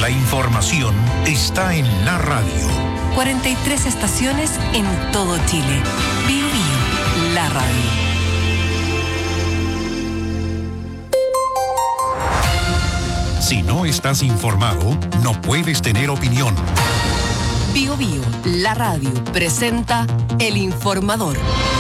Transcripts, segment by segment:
La información está en la radio. 43 estaciones en todo Chile. Bio Bio, la radio. Si no estás informado, no puedes tener opinión. Bio Bio, la radio, presenta El Informador.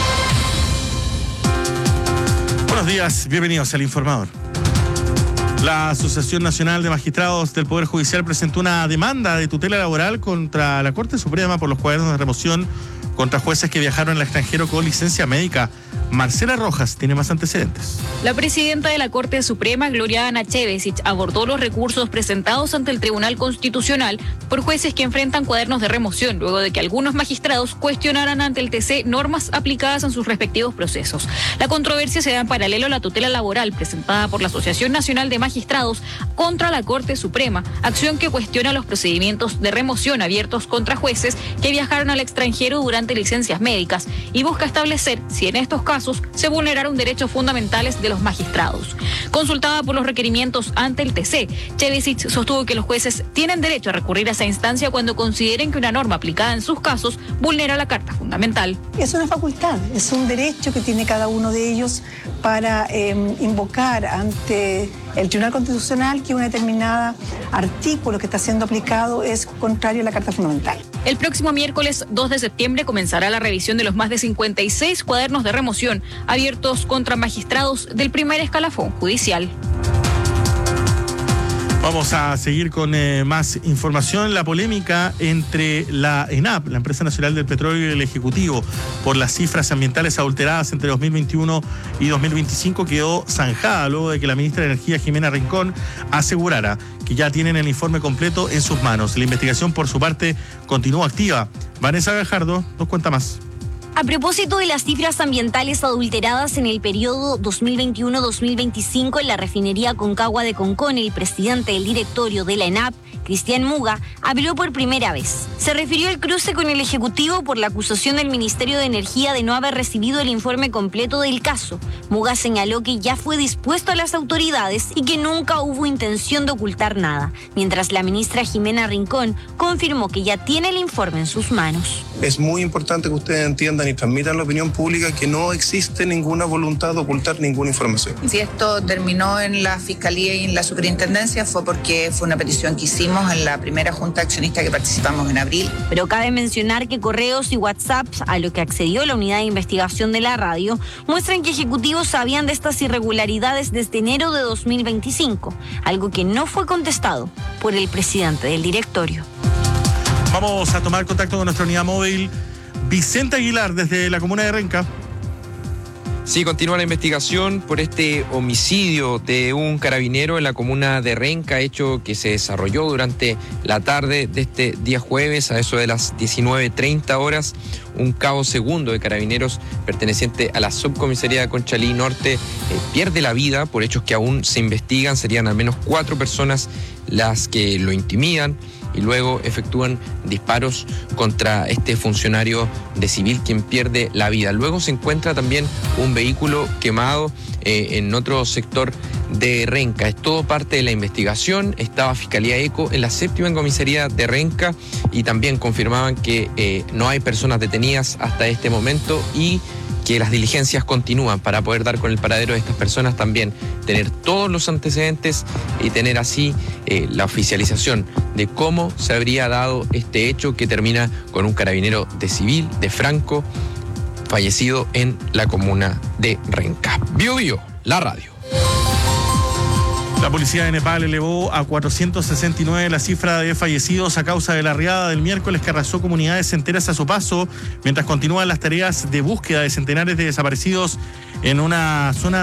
Buenos días, bienvenidos al Informador. La Asociación Nacional de Magistrados del Poder Judicial presentó una demanda de tutela laboral contra la Corte Suprema por los cuadernos de remoción contra jueces que viajaron al extranjero con licencia médica. Marcela Rojas tiene más antecedentes. La presidenta de la Corte Suprema, Gloria Ana Chevesic, abordó los recursos presentados ante el Tribunal Constitucional por jueces que enfrentan cuadernos de remoción, luego de que algunos magistrados cuestionaran ante el TC normas aplicadas en sus respectivos procesos. La controversia se da en paralelo a la tutela laboral presentada por la Asociación Nacional de Magistrados contra la Corte Suprema, acción que cuestiona los procedimientos de remoción abiertos contra jueces que viajaron al extranjero durante licencias médicas y busca establecer si en estos casos se vulneraron derechos fundamentales de los magistrados. Consultada por los requerimientos ante el TC, Chevesic sostuvo que los jueces tienen derecho a recurrir a esa instancia cuando consideren que una norma aplicada en sus casos vulnera la Carta Fundamental. Es una facultad, es un derecho que tiene cada uno de ellos para invocar ante el Tribunal Constitucional que un determinado artículo que está siendo aplicado es contrario a la Carta Fundamental. El próximo miércoles 2 de septiembre comenzará la revisión de los más de 56 cuadernos de remoción abiertos contra magistrados del primer escalafón judicial. Vamos a seguir con más información. La polémica entre la ENAP, la Empresa Nacional del Petróleo, y el Ejecutivo por las cifras ambientales adulteradas entre 2021 y 2025 quedó zanjada luego de que la ministra de Energía, Jimena Rincón, asegurara que ya tienen el informe completo en sus manos. La investigación, por su parte, continúa activa. Vanessa Gajardo nos cuenta más. A propósito de las cifras ambientales adulteradas en el periodo 2021-2025 en la refinería Concagua de Concón, el presidente del directorio de la ENAP, Cristian Muga, habló por primera vez. Se refirió al cruce con el Ejecutivo por la acusación del Ministerio de Energía de no haber recibido el informe completo del caso. Muga señaló que ya fue dispuesto a las autoridades y que nunca hubo intención de ocultar nada, mientras la ministra Jimena Rincón confirmó que ya tiene el informe en sus manos. Es muy importante que ustedes entiendan y transmitan a la opinión pública que no existe ninguna voluntad de ocultar ninguna información. Si esto terminó en la Fiscalía y en la Superintendencia fue porque fue una petición que hicimos en la primera junta accionista que participamos en abril. Pero cabe mencionar que correos y WhatsApps a lo que accedió la unidad de investigación de la radio muestran que ejecutivos sabían de estas irregularidades desde enero de 2025, algo que no fue contestado por el presidente del directorio. Vamos a tomar contacto con nuestra unidad móvil. Vicente Aguilar, desde la comuna de Renca. Sí, continúa la investigación por este homicidio de un carabinero en la comuna de Renca, hecho que se desarrolló durante la tarde de este día jueves, a eso de las 19:30 horas. Un cabo segundo de carabineros perteneciente a la subcomisaría de Conchalí Norte pierde la vida por hechos que aún se investigan. Serían al menos 4 personas las que lo intimidan y luego efectúan disparos contra este funcionario de civil, quien pierde la vida. Luego se encuentra también un vehículo quemado en otro sector de Renca. Es todo parte de la investigación. Estaba Fiscalía ECO en la 7ª comisaría de Renca y también confirmaban que no hay personas detenidas hasta este momento y que las diligencias continúan para poder dar con el paradero de estas personas, también tener todos los antecedentes y tener así la oficialización de cómo se habría dado este hecho que termina con un carabinero de civil, de Franco, fallecido en la comuna de Renca. Bio Bio, la radio. La policía de Nepal elevó a 469 la cifra de fallecidos a causa de la riada del miércoles que arrasó comunidades enteras a su paso, mientras continúan las tareas de búsqueda de centenares de desaparecidos en una zona